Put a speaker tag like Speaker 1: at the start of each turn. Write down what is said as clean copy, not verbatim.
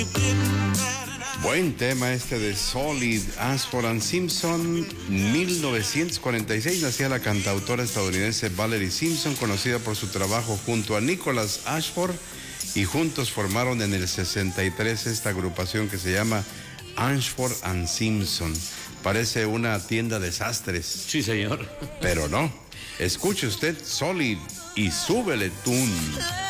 Speaker 1: Buen tema este de Solid, Ashford and Simpson. 1946 nacía la cantautora estadounidense Valerie Simpson, conocida por su trabajo junto a Nicholas Ashford, y juntos formaron en el 63 esta agrupación que se llama Ashford and Simpson. Parece una tienda de sastres.
Speaker 2: Sí, señor.
Speaker 1: Pero no. Escuche usted Solid y súbele tune.